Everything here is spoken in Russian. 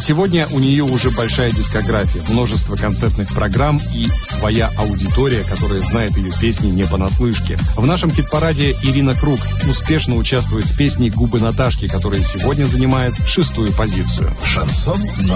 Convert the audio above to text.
Сегодня у нее уже большая дискография, множество концертных программ и своя аудитория, которая знает ее песни не понаслышке. В нашем хит-параде Ирина Круг успешно участвует с песней «Губы Наташки», которая сегодня занимает 6-ю позицию. Шансон